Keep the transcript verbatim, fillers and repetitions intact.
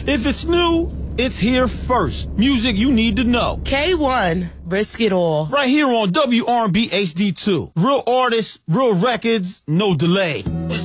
If it's new, it's here first. Music you need to know. K one, risk it all. Right here on W R and B H D two. Real artists, real records, no delay.